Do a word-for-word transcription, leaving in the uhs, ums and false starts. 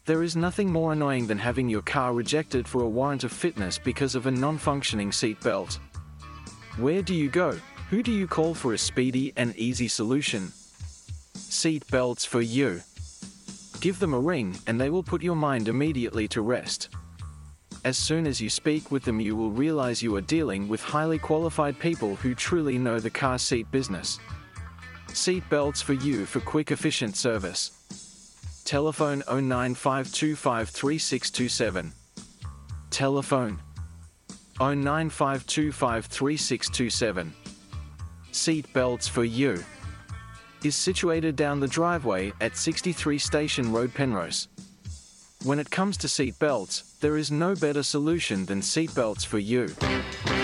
There is nothing more annoying than having your car rejected for a warrant of fitness because of a non-functioning seat belt. Where do you go? Who do you call for a speedy and easy solution? Seat Belts for You. Give them a ring and they will put your mind immediately to rest. As soon as you speak with them, you will realize you are dealing with highly qualified people who truly know the car seat business. Seat Belts for You for quick, efficient service. Telephone oh nine five two five three six two seven. Telephone oh nine five two five three six two seven. Seat Belts for You is situated down the driveway at sixty-three Station Road, Penrose. When it comes to seat belts, there is no better solution than Seat Belts for You.